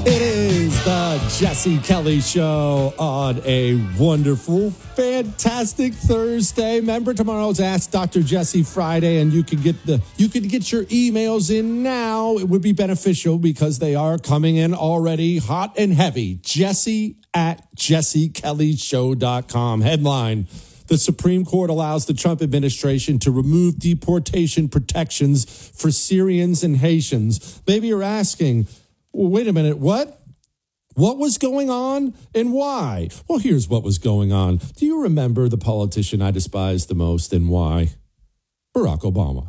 It is the Jesse Kelly Show on a wonderful, fantastic Thursday. Remember, tomorrow's Ask Dr. Jesse Friday, and you can get your emails in now. It would be beneficial because they are coming in already hot and heavy. Jesse at jessekellyshow.com. Headline: the Supreme Court allows the Trump administration to remove deportation protections for Syrians and Haitians. Maybe you're asking, well, wait a minute, what? What was going on and why? Well, here's what was going on. Do you remember the politician I despise the most and why? Barack Obama.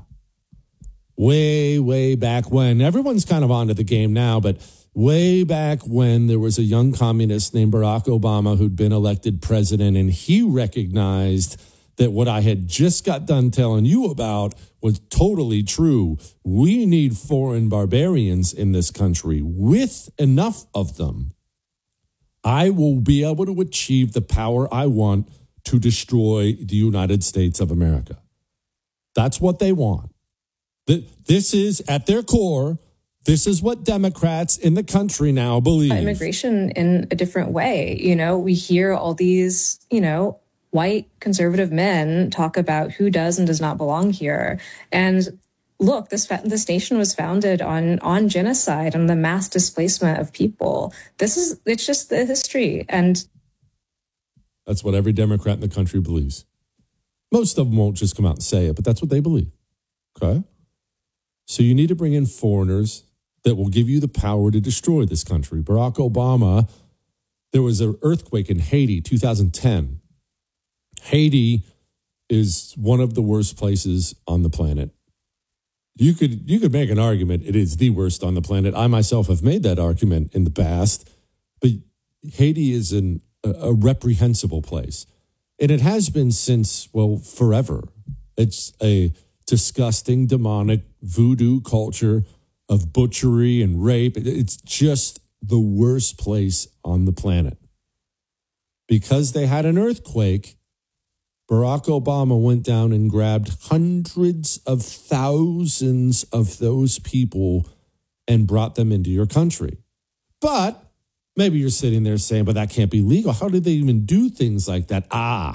Way back when. Everyone's kind of onto the game now, but way back when there was a young communist named Barack Obama who'd been elected president, and he recognized that what I had just got done telling you about was totally true. We need foreign barbarians in this country. With enough of them, I will be able to achieve the power I want to destroy the United States of America. That's what they want. This is, at their core, this is what Democrats in the country now believe. Immigration in a different way. You know, we hear all these, white conservative men talk about who does and does not belong here. And look, this nation was founded on genocide and the mass displacement of people. It's just the history. And that's what every Democrat in the country believes. Most of them won't just come out and say it, but that's what they believe. Okay? So you need to bring in foreigners that will give you the power to destroy this country. Barack Obama, there was an earthquake in Haiti, 2010. Haiti is one of the worst places on the planet. You could make an argument it is the worst on the planet. I myself have made that argument in the past, but Haiti is a reprehensible place. And it has been since, forever. It's a disgusting, demonic voodoo culture of butchery and rape. It's just the worst place on the planet. Because they had an earthquake, Barack Obama went down and grabbed hundreds of thousands of those people and brought them into your country. But maybe you're sitting there saying, but that can't be legal. How did they even do things like that?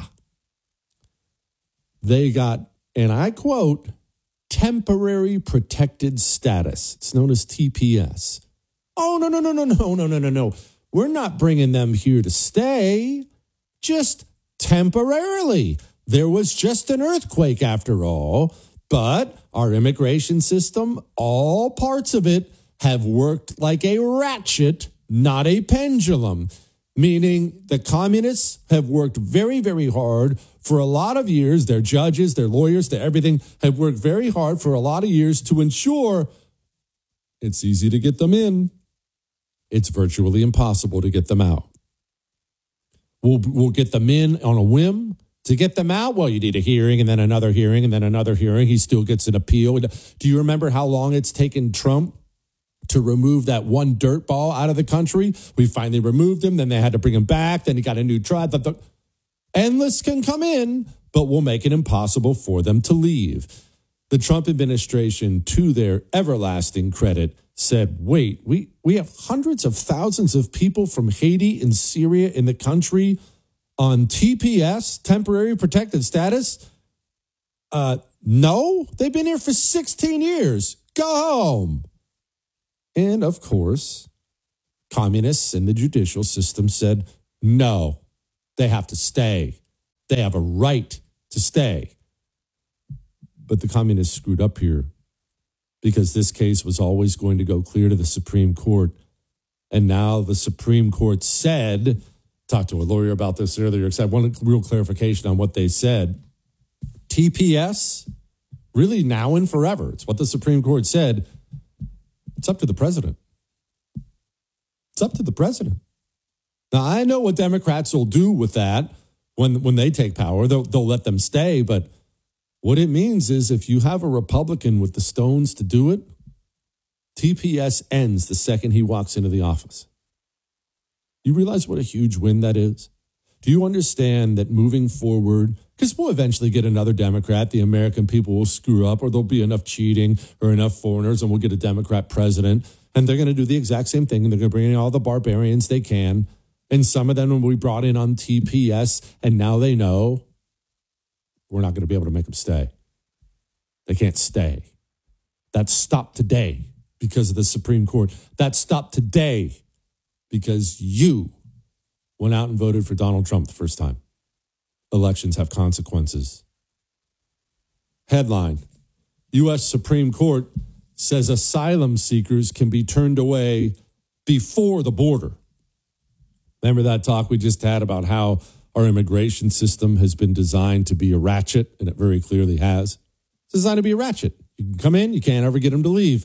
They got, and I quote, temporary protected status. It's known as TPS. Oh, no. We're not bringing them here to stay, just temporarily. There was just an earthquake after all, but our immigration system, all parts of it, have worked like a ratchet, not a pendulum, meaning the communists have worked very, very hard for a lot of years. Their judges, their lawyers, their everything have worked very hard for a lot of years to ensure it's easy to get them in. It's virtually impossible to get them out. We'll get them in on a whim. To get them out, well, you need a hearing and then another hearing and then another hearing. He still gets an appeal. Do you remember how long it's taken Trump to remove that one dirt ball out of the country? We finally removed him. Then they had to bring him back. Then he got a new trial. Endless can come in, but we'll make it impossible for them to leave. The Trump administration, to their everlasting credit, said, wait, we have hundreds of thousands of people from Haiti and Syria in the country on TPS, temporary protected status? No, they've been here for 16 years. Go home. And of course, communists in the judicial system said, no, they have to stay. They have a right to stay. But the communists screwed up here, because this case was always going to go clear to the Supreme Court. And now the Supreme Court said, talked to a lawyer about this earlier, because I wanted real clarification on what they said. TPS, really now and forever. It's what the Supreme Court said. It's up to the president. It's up to the president. Now, I know what Democrats will do with that when they take power. They'll let them stay, but what it means is if you have a Republican with the stones to do it, TPS ends the second he walks into the office. You realize what a huge win that is? Do you understand that moving forward, because we'll eventually get another Democrat, the American people will screw up, or there'll be enough cheating or enough foreigners and we'll get a Democrat president. And they're going to do the exact same thing. And they're going to bring in all the barbarians they can. And some of them we brought in on TPS. And now they know we're not going to be able to make them stay. They can't stay. That stopped today because of the Supreme Court. That stopped today because you went out and voted for Donald Trump the first time. Elections have consequences. Headline: U.S. Supreme Court says asylum seekers can be turned away before the border. Remember that talk we just had about how our immigration system has been designed to be a ratchet, and it very clearly has. It's designed to be a ratchet. You can come in, you can't ever get them to leave.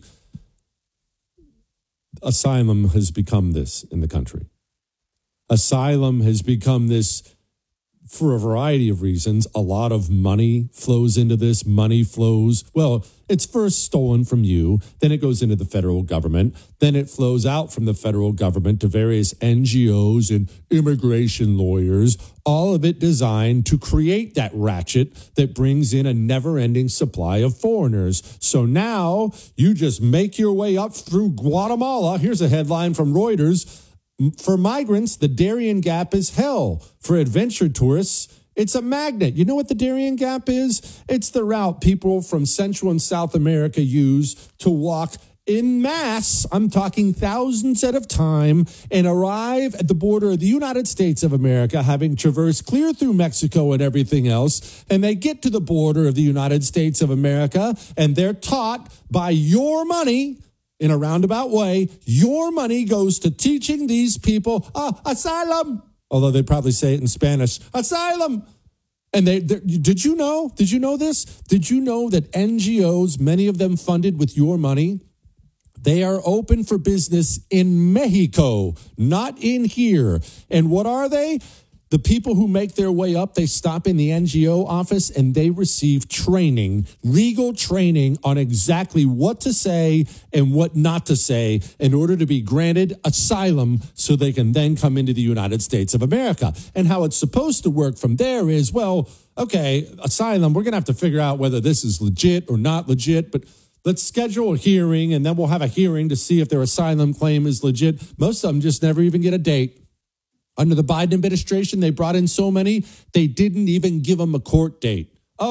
Asylum has become this in the country. Asylum has become this for a variety of reasons. A lot of money flows into this. Money flows, well, it's first stolen from you, then it goes into the federal government, then it flows out from the federal government to various NGOs and immigration lawyers, all of it designed to create that ratchet that brings in a never-ending supply of foreigners. So now you just make your way up through Guatemala. Here's a headline from Reuters. For migrants, the Darien Gap is hell. For adventure tourists, it's a magnet. You know what the Darien Gap is? It's the route people from Central and South America use to walk en masse, I'm talking thousands at a time, and arrive at the border of the United States of America, having traversed clear through Mexico and everything else, and they get to the border of the United States of America, and they're taught by your money, in a roundabout way, your money goes to teaching these people, asylum, although they probably say it in Spanish, asylum. And did you know this? Did you know that NGOs, many of them funded with your money, they are open for business in Mexico, not in here. And what are they? The people who make their way up, they stop in the NGO office and they receive training, legal training on exactly what to say and what not to say in order to be granted asylum so they can then come into the United States of America. And how it's supposed to work from there is, well, okay, asylum, we're going to have to figure out whether this is legit or not legit, but let's schedule a hearing and then we'll have a hearing to see if their asylum claim is legit. Most of them just never even get a date. Under the Biden administration, they brought in so many, they didn't even give them a court date.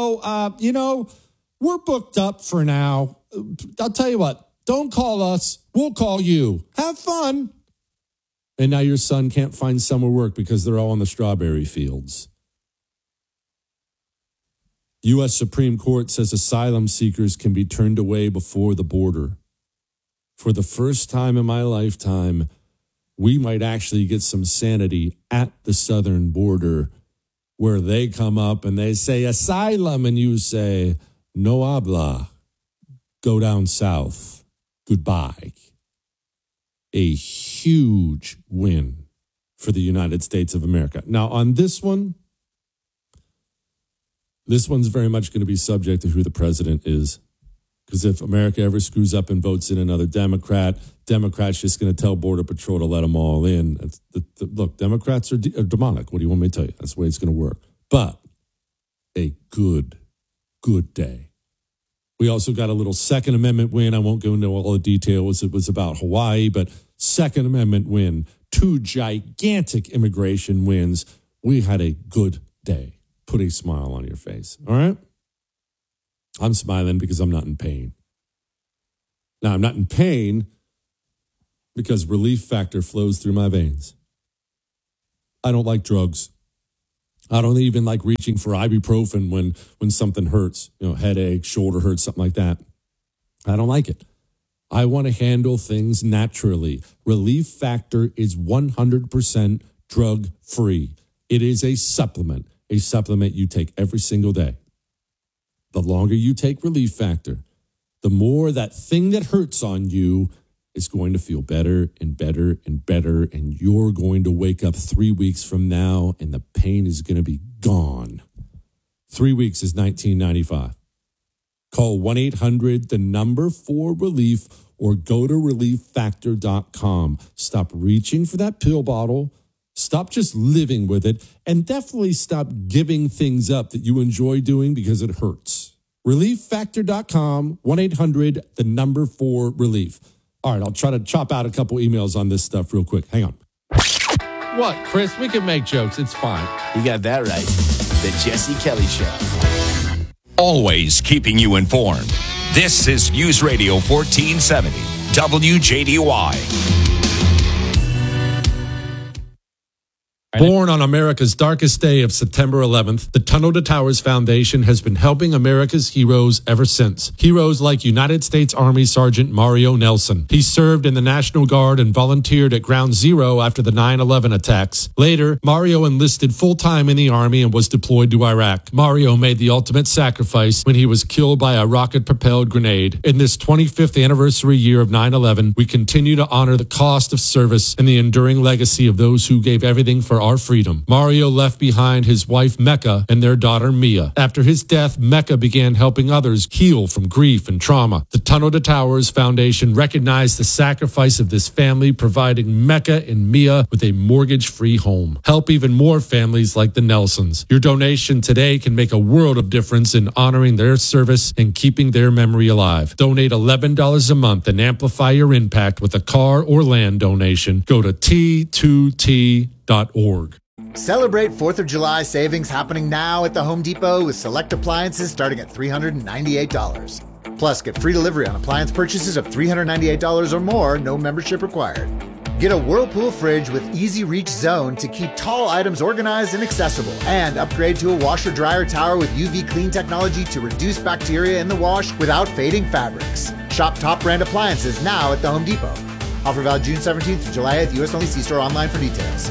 We're booked up for now. I'll tell you what, don't call us. We'll call you. Have fun. And now your son can't find summer work because they're all in the strawberry fields. U.S. Supreme Court says asylum seekers can be turned away before the border. For the first time in my lifetime, we might actually get some sanity at the southern border where they come up and they say asylum and you say no habla, go down south, goodbye. A huge win for the United States of America. Now on this one's very much going to be subject to who the president is. Because if America ever screws up and votes in another Democrat's just going to tell Border Patrol to let them all in. Look, Democrats are demonic. What do you want me to tell you? That's the way it's going to work. But a good day. We also got a little Second Amendment win. I won't go into all the details. It was about Hawaii, but Second Amendment win. 2 gigantic immigration wins. We had a good day. Put a smile on your face. All right? I'm smiling because I'm not in pain. Now, I'm not in pain because relief factor flows through my veins. I don't like drugs. I don't even like reaching for ibuprofen when something hurts, headache, shoulder hurts, something like that. I don't like it. I want to handle things naturally. Relief Factor is 100% drug-free. It is a supplement you take every single day. The longer you take Relief Factor, the more that thing that hurts on you is going to feel better and better and better, and you're going to wake up 3 weeks from now and the pain is going to be gone. 3 weeks is $19.95. Call 1-800-4RELIEF or go to relieffactor.com. Stop reaching for that pill bottle. Stop just living with it, and definitely stop giving things up that you enjoy doing because it hurts. Relieffactor.com, 1-800-4RELIEF. All right, I'll try to chop out a couple emails on this stuff real quick. Hang on. What, Chris? We can make jokes. It's fine. You got that right. The Jesse Kelly Show. Always keeping you informed. This is News Radio 1470, WJDY. Born on America's darkest day of September 11th, the Tunnel to Towers Foundation has been helping America's heroes ever since. Heroes like United States Army Sergeant Mario Nelson. He served in the National Guard and volunteered at Ground Zero after the 9/11 attacks. Later, Mario enlisted full-time in the Army and was deployed to Iraq. Mario made the ultimate sacrifice when he was killed by a rocket-propelled grenade. In this 25th anniversary year of 9/11, we continue to honor the cost of service and the enduring legacy of those who gave everything for our freedom. Mario left behind his wife Mecca and their daughter Mia. After his death, Mecca began helping others heal from grief and trauma. The Tunnel to Towers Foundation recognized the sacrifice of this family, providing Mecca and Mia with a mortgage-free home. Help even more families like the Nelsons. Your donation today can make a world of difference in honoring their service and keeping their memory alive. Donate $11 a month and amplify your impact with a car or land donation. Go to T2T.org. Celebrate 4th of July savings happening now at the Home Depot with select appliances starting at $398. Plus, get free delivery on appliance purchases of $398 or more, no membership required. Get a Whirlpool fridge with Easy Reach Zone to keep tall items organized and accessible. And upgrade to a washer-dryer tower with UV Clean technology to reduce bacteria in the wash without fading fabrics. Shop top brand appliances now at the Home Depot. Offer valid June 17th to July 8th, U.S. only. See store online for details.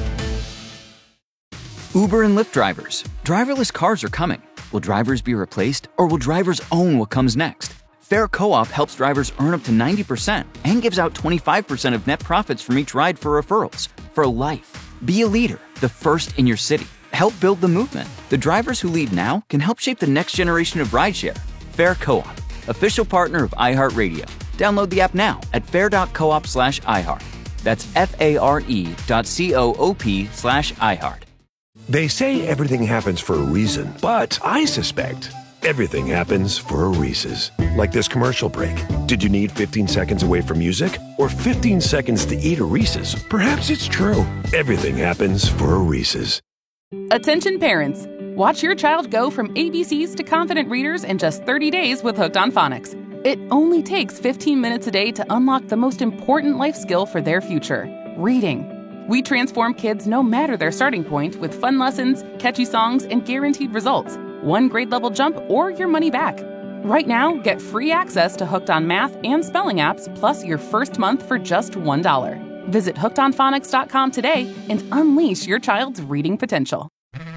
Uber and Lyft drivers. Driverless cars are coming. Will drivers be replaced, or will drivers own what comes next? Fair Co-op helps drivers earn up to 90% and gives out 25% of net profits from each ride for referrals. For life. Be a leader, the first in your city. Help build the movement. The drivers who lead now can help shape the next generation of rideshare. Fair Co-op, official partner of iHeartRadio. Download the app now at fair.coop/iHeart. That's FARE.coop/iHeart. They say everything happens for a reason, but I suspect everything happens for a Reese's. Like this commercial break. Did you need 15 seconds away from music or 15 seconds to eat a Reese's? Perhaps it's true. Everything happens for a Reese's. Attention parents. Watch your child go from ABCs to confident readers in just 30 days with Hooked on Phonics. It only takes 15 minutes a day to unlock the most important life skill for their future, reading. We transform kids no matter their starting point with fun lessons, catchy songs, and guaranteed results. One grade level jump or your money back. Right now, get free access to Hooked on Math and spelling apps, plus your first month for just $1. Visit hookedonphonics.com today and unleash your child's reading potential.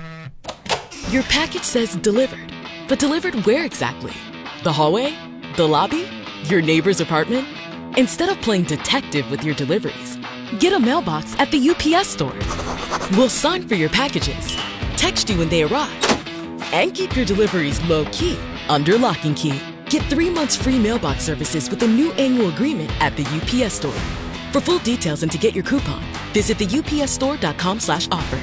Your package says delivered, but delivered where exactly? The hallway? The lobby? Your neighbor's apartment? Instead of playing detective with your deliveries, get a mailbox at the UPS store. We'll sign for your packages, text you when they arrive, and keep your deliveries low-key under lock and key. Get 3 months free mailbox services with a new annual agreement at the UPS store. For full details and to get your coupon, visit theupsstore.com/offer.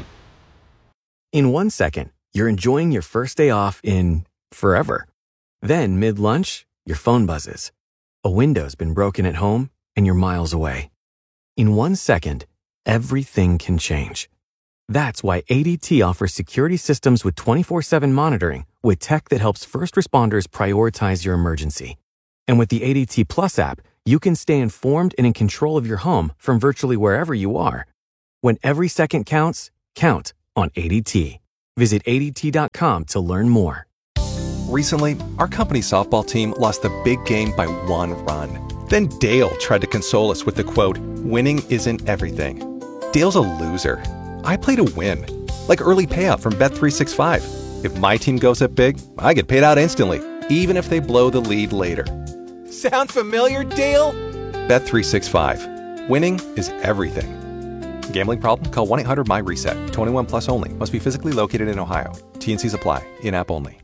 In 1 second, you're enjoying your first day off in forever. Then, mid-lunch, your phone buzzes. A window's been broken at home and you're miles away. In 1 second, everything can change. That's why ADT offers security systems with 24/7 monitoring with tech that helps first responders prioritize your emergency. And with the ADT Plus app, you can stay informed and in control of your home from virtually wherever you are. When every second counts, count on ADT. Visit ADT.com to learn more. Recently, our company's softball team lost the big game by 1 run. Then Dale tried to console us with the quote, "Winning isn't everything." Dale's a loser. I play to win. Like early payout from Bet365. If my team goes up big, I get paid out instantly, even if they blow the lead later. Sound familiar, Dale? Bet365. Winning is everything. Gambling problem? Call 1-800-MY-RESET. 21 plus only. Must be physically located in Ohio. T&Cs apply. In-app only.